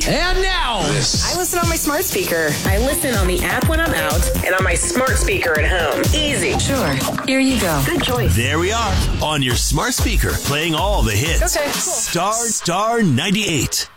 And now, I listen on my smart speaker. I listen on the app when I'm out and on my smart speaker at home. Easy. Sure. Here you go. Good choice. There we are on your smart speaker, playing all the hits. Okay, cool. Star 98.